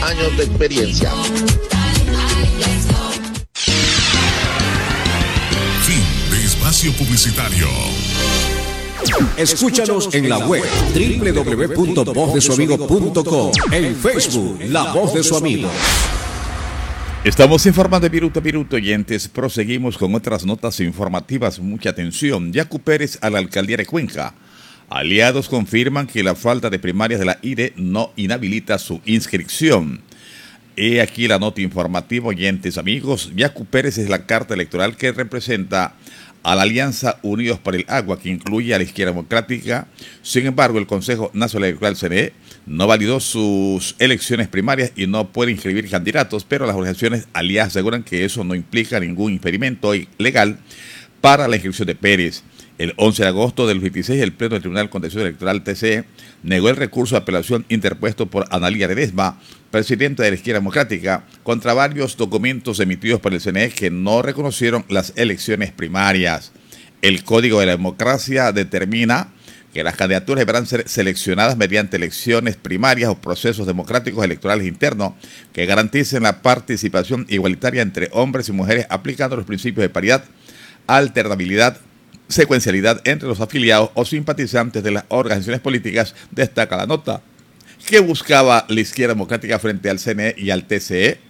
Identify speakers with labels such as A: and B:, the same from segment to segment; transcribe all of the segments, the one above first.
A: años de experiencia.
B: Fin de espacio publicitario.
C: Escúchanos en la web www.vozdesuamigo.com, en Facebook La Voz de Su Amigo.
D: Estamos informando de Piruto a Piruto, oyentes. Proseguimos con otras notas informativas. Mucha atención. Yacu Pérez a la alcaldía de Cuenca. Aliados confirman que la falta de primarias de la IDE no inhabilita su inscripción. He aquí la nota informativa, oyentes amigos. Yacu Pérez es la carta electoral que representa a la Alianza Unidos por el Agua, que incluye a la Izquierda Democrática. Sin embargo, el Consejo Nacional Electoral CNE no validó sus elecciones primarias y no puede inscribir candidatos, pero las organizaciones aliadas aseguran que eso no implica ningún impedimento legal para la inscripción de Pérez. El 11 de agosto del 2026, el Pleno del Tribunal Contencioso Electoral TCE negó el recurso de apelación interpuesto por Analía Ledesma, presidenta de la Izquierda Democrática, contra varios documentos emitidos por el CNE que no reconocieron las elecciones primarias. El Código de la Democracia determina que las candidaturas deberán ser seleccionadas mediante elecciones primarias o procesos democráticos electorales internos que garanticen la participación igualitaria entre hombres y mujeres, aplicando los principios de paridad, alternabilidad, secuencialidad entre los afiliados o simpatizantes de las organizaciones políticas, destaca la nota. ¿Qué buscaba la Izquierda Democrática frente al CNE y al TCE?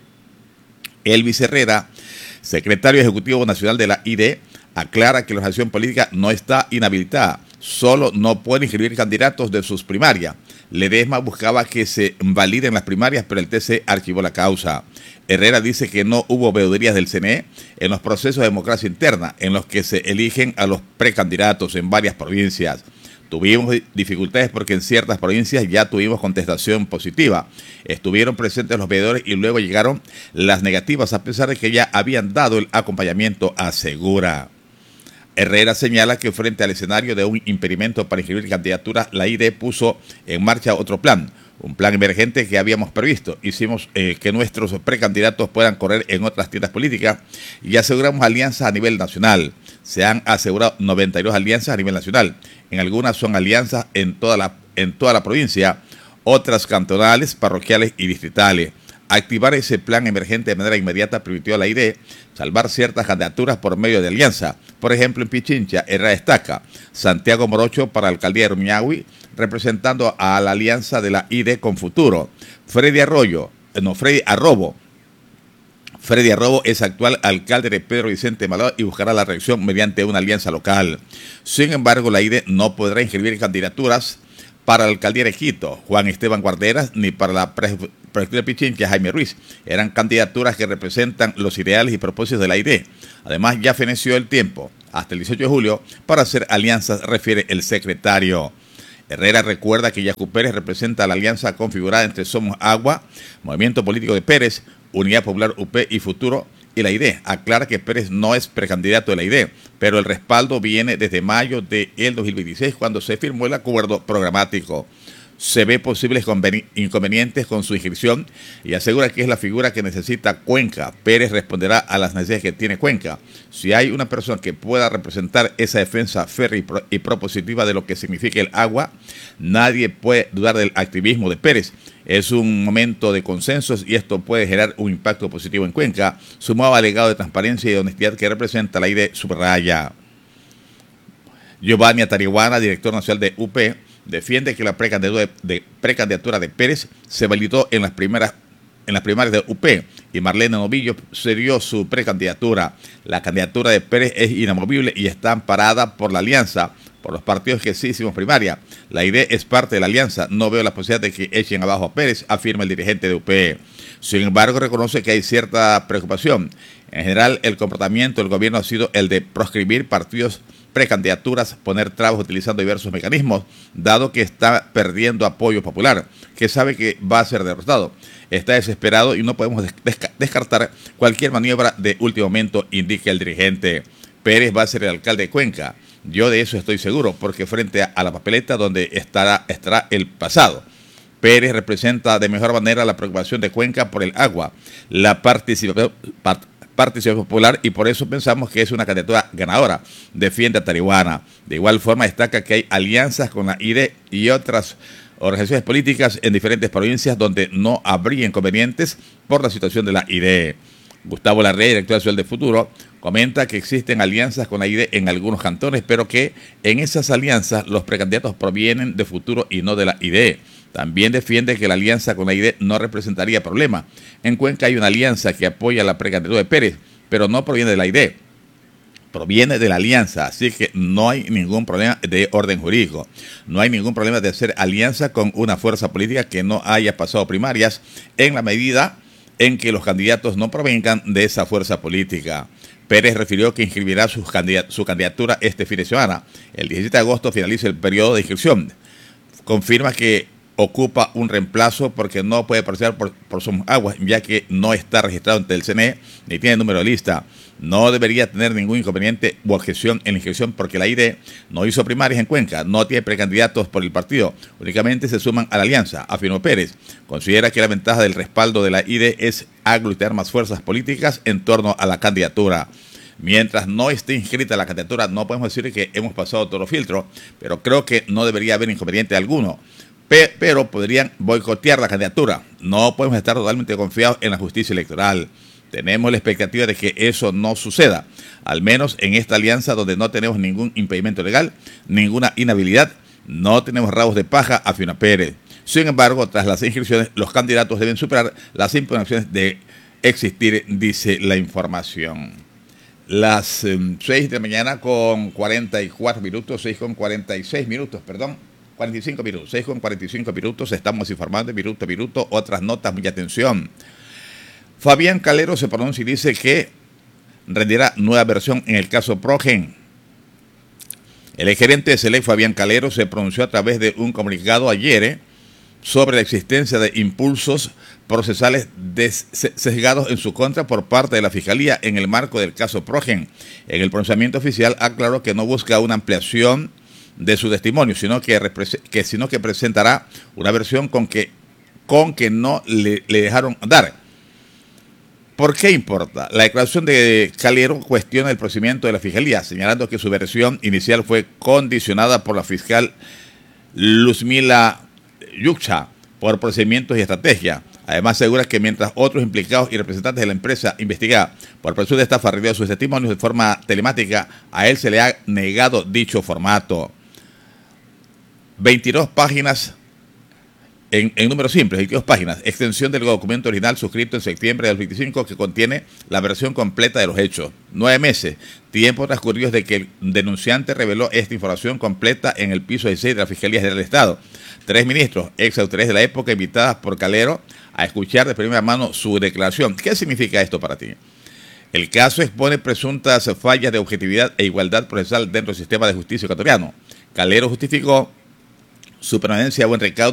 D: Elvis Herrera, secretario ejecutivo nacional de la IDE, aclara que la organización política no está inhabilitada, solo no puede inscribir candidatos de sus primarias. Ledesma buscaba que se validen las primarias, pero el TCE archivó la causa. Herrera dice que no hubo veedurías del CNE en los procesos de democracia interna, en los que se eligen a los precandidatos en varias provincias. Tuvimos dificultades porque en ciertas provincias ya tuvimos contestación positiva. Estuvieron presentes los veedores y luego llegaron las negativas, a pesar de que ya habían dado el acompañamiento, asegura. Herrera señala que frente al escenario de un impedimento para inscribir candidaturas, la IDE puso en marcha otro plan, un plan emergente que habíamos previsto. Hicimos que nuestros precandidatos puedan correr en otras tiendas políticas y aseguramos alianzas a nivel nacional. Se han asegurado 92 alianzas a nivel nacional. En algunas son alianzas en toda la provincia, otras cantonales, parroquiales y distritales. Activar ese plan emergente de manera inmediata permitió a la IDE salvar ciertas candidaturas por medio de alianza. Por ejemplo, en Pichincha, Herrera destaca Santiago Morocho para la alcaldía de Rumiñahui, representando a la alianza de la IDE con Futuro. Freddy Arrobo es actual alcalde de Pedro Vicente Malao y buscará la reelección mediante una alianza local. Sin embargo, la IDE no podrá inscribir candidaturas para la alcaldía de Quito, Juan Esteban Guarderas, ni para la prefectura de Pichincha, Jaime Ruiz. Eran candidaturas que representan los ideales y propósitos de la IDE. Además, ya feneció el tiempo, hasta el 18 de julio, para hacer alianzas, refiere el secretario. Herrera recuerda que Yacu Pérez representa la alianza configurada entre Somos Agua, Movimiento Político de Pérez, Unidad Popular UP y Futuro, y la IDE. Aclara que Pérez no es precandidato de la IDE, pero el respaldo viene desde mayo del 2026, cuando se firmó el acuerdo programático. Se ve posibles inconvenientes con su inscripción y asegura que es la figura que necesita Cuenca. Pérez responderá a las necesidades que tiene Cuenca. Si hay una persona que pueda representar esa defensa férrea y propositiva de lo que significa el agua, nadie puede dudar del activismo de Pérez. Es un momento de consensos y esto puede generar un impacto positivo en Cuenca, sumado al legado de transparencia y de honestidad que representa la IDE, subraya. Giovanni Atarihuana, director nacional de UP, defiende que la precandidatura de Pérez se validó en las primarias de UP y Marlene Novillo cedió su precandidatura. La candidatura de Pérez es inamovible y está amparada por la alianza, por los partidos que sí hicimos primaria. La IDE es parte de la alianza. No veo la posibilidad de que echen abajo a Pérez, afirma el dirigente de UP. Sin embargo, reconoce que hay cierta preocupación. En general, el comportamiento del gobierno ha sido el de proscribir partidos, precandidaturas, poner trabas utilizando diversos mecanismos, dado que está perdiendo apoyo popular, que sabe que va a ser derrotado. Está desesperado y no podemos descartar cualquier maniobra de último momento, indica el dirigente. Pérez va a ser el alcalde de Cuenca. Yo de eso estoy seguro, porque frente a la papeleta donde estará el pasado. Pérez representa de mejor manera la preocupación de Cuenca por el agua, la participación popular, y por eso pensamos que es una candidatura ganadora, defiende a Atarihuana. De igual forma destaca que hay alianzas con la IDE y otras organizaciones políticas en diferentes provincias donde no habría inconvenientes por la situación de la IDE. Gustavo Larrea, director nacional de Futuro, comenta que existen alianzas con la IDE en algunos cantones, pero que en esas alianzas los precandidatos provienen de Futuro y no de la IDE. También defiende que la alianza con la IDE no representaría problema. En Cuenca hay una alianza que apoya la precandidatura de Pérez, pero no proviene de la IDE. Proviene de la alianza, así que no hay ningún problema de orden jurídico. No hay ningún problema de hacer alianza con una fuerza política que no haya pasado primarias en la medida en que los candidatos no provengan de esa fuerza política. Pérez refirió que inscribirá su candidatura este fin de semana. El 17 de agosto finaliza el periodo de inscripción. Confirma que ocupa un reemplazo porque no puede participar por sus aguas, ya que no está registrado ante el CNE ni tiene número de lista. No debería tener ningún inconveniente u objeción en la inscripción porque la IDE no hizo primarias en Cuenca, no tiene precandidatos por el partido, únicamente se suman a la alianza, afirmó Pérez. Considera que la ventaja del respaldo de la IDE es aglutinar más fuerzas políticas en torno a la candidatura. Mientras no esté inscrita la candidatura, no podemos decir que hemos pasado todo el filtro, pero creo que no debería haber inconveniente alguno. Pero podrían boicotear la candidatura. No podemos estar totalmente confiados en la justicia electoral. Tenemos la expectativa de que eso no suceda, al menos en esta alianza donde no tenemos ningún impedimento legal, ninguna inhabilidad, no tenemos rabos de paja, afirma Pérez. Sin embargo, tras las inscripciones, los candidatos deben superar las impugnaciones de existir, dice la información. Las 6 de la mañana con 44 minutos, 6 con 46 minutos, perdón. 45 minutos, 6 con 45 minutos, estamos informando minuto a minuto, otras notas, mucha atención. Fabián Calero se pronuncia y dice que rendirá nueva versión en el caso Progen. El gerente de SELEC, Fabián Calero, se pronunció a través de un comunicado ayer sobre la existencia de impulsos procesales sesgados en su contra por parte de la Fiscalía en el marco del caso Progen. En el pronunciamiento oficial aclaró que no busca una ampliación de su testimonio, sino que presentará una versión con que no le dejaron dar. ¿Por qué importa? La declaración de Calero cuestiona el procedimiento de la Fiscalía, señalando que su versión inicial fue condicionada por la fiscal Luzmila Yucha por procedimientos y estrategia. Además, asegura que mientras otros implicados y representantes de la empresa investigada por presunta estafa rindieron sus testimonios de forma telemática, a él se le ha negado dicho formato. 22 páginas en números simples, 22 páginas, extensión del documento original suscrito en septiembre del 25 que contiene la versión completa de los hechos. 9 meses, tiempo transcurrido desde que el denunciante reveló esta información completa en el piso 16 de la Fiscalía General del Estado. 3 ministros, ex autoridades de la época, invitadas por Calero a escuchar de primera mano su declaración. ¿Qué significa esto para ti? El caso expone presuntas fallas de objetividad e igualdad procesal dentro del sistema de justicia ecuatoriano. Calero justificó su permanencia a buen recaudo